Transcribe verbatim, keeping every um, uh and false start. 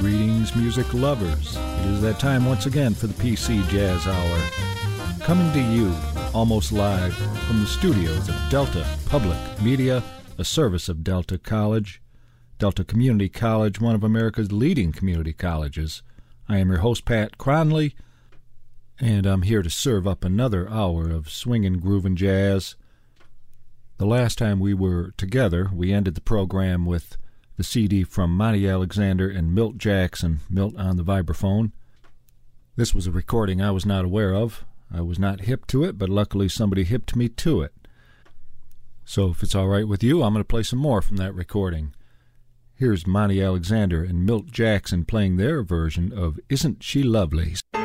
Greetings, music lovers. It is that time once again for the P C Jazz Hour. Coming to you, almost live, from the studios of Delta Public Media, a service of Delta College, Delta Community College, one of America's leading community colleges. I am your host, Pat Cronley, and I'm here to serve up another hour of swinging, grooving jazz. The last time we were together, we ended the program with the C D from Monty Alexander and Milt Jackson, Milt on the vibraphone. This was a recording I was not aware of. I was not hip to it, but luckily somebody hipped me to it. So if it's all right with you, I'm going to play some more from that recording. Here's Monty Alexander and Milt Jackson playing their version of Isn't She Lovely?